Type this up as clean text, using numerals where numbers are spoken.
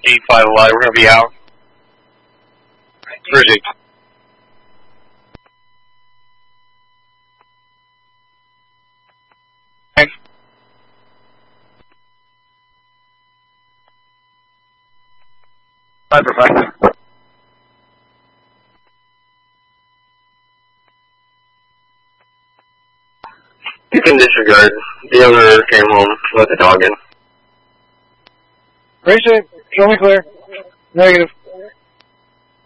85 light, we're going to be out. Bridging. Thanks. Five for five. You can disregard. The owner came home, let the dog in. Appreciate it. Show me clear. Negative.